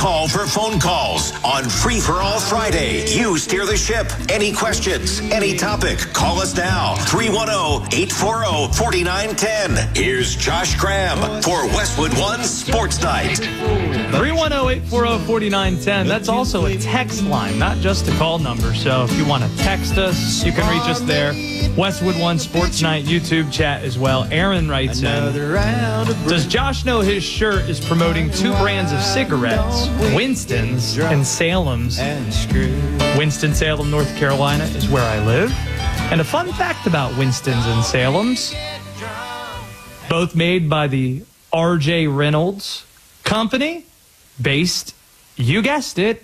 call for phone calls on Free for All Friday. You steer the ship. Any questions, any topic, call us now. 310-840-4910. Here's Josh Graham for Westwood One Sports Night. 310-840-4910. That's also a text line, not just a call number. So if you want to text us, you can reach us there. Westwood One Sports Night YouTube chat as well. Aaron writes in, does Josh know his shirt is promoting two brands of cigarettes, Winston's and Salem's? Winston-Salem, North Carolina is where I live. And a fun fact about Winston's and Salem's, both made by the R.J. Reynolds Company, based, you guessed it,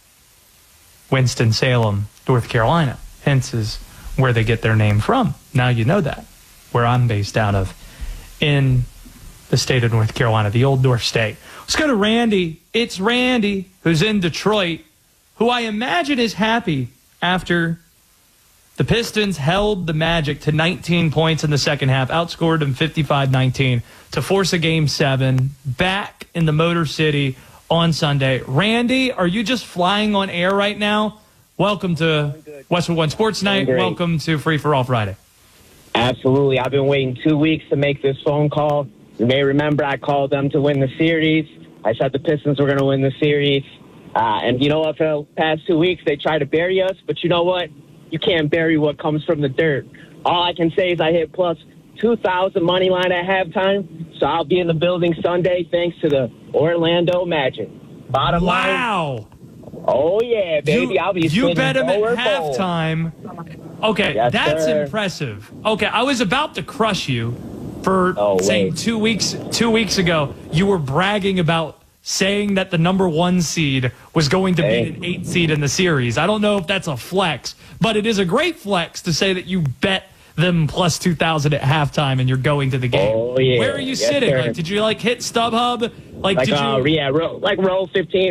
Winston-Salem, North Carolina. Hence is where they get their name from. Now you know that, where I'm based out of in the state of North Carolina, the old North State. Let's go to Randy. It's Randy, who's in Detroit, who I imagine is happy after the Pistons held the Magic to 19 points in the second half, outscored them 55-19 to force a Game 7 back in the Motor City on Sunday. Randy, are you just flying on air right now? Welcome to Westwood One Sports Night. Welcome to Free for All Friday. Absolutely. I've been waiting 2 weeks to make this phone call. You may remember I called them to win the series. I said the Pistons were going to win the series. And you know what? For the past 2 weeks, they tried to bury us. But you know what? You can't bury what comes from the dirt. All I can say is I hit plus 2,000 money line at halftime. So I'll be in the building Sunday thanks to the Orlando Magic. Bottom line. Wow. Oh, yeah, baby. I'll be You bet him at forward halftime. Okay, Yes, that's sir. impressive. Okay, I was about to crush you for saying 2 weeks ago you were bragging about saying that the number 1 seed was going to beat an 8 seed in the series. I don't know if that's a flex, but it is a great flex to say that you bet them plus 2,000 at halftime and you're going to the game. Oh, yeah. Where are you Yes, sitting? sir. Like, did you hit StubHub? Like did you? Yeah, row 15.